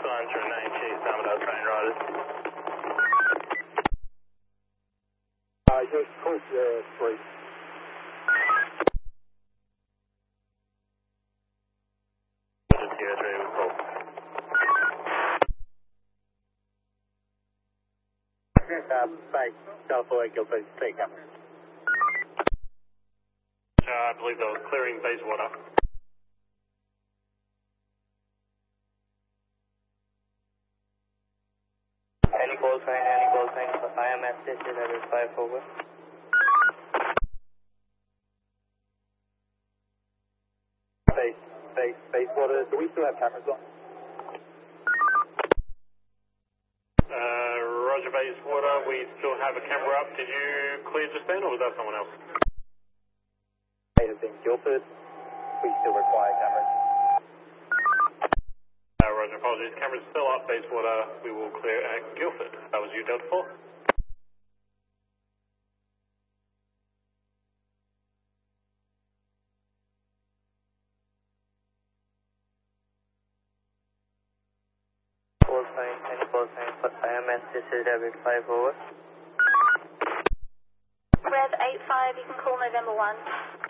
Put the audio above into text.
signs for 9 Chase Amador train riders. Just push 3. Base, Delta Guildford, take up. I believe they were clearing Bayswater. Any calls saying for IMS, this is every 5 over. Bayswater, do we still have cameras on? Roger Bayswater, we still have a camera up. Did you clear just then, or was that someone else? It has been Guildford. We still require cameras. Roger, apologies. Camera's still up, Bayswater. We will clear at Guildford. That was you, Delta 4. Any calls saying for IMS, this is every 5 over. Rev 85, you can call November 1.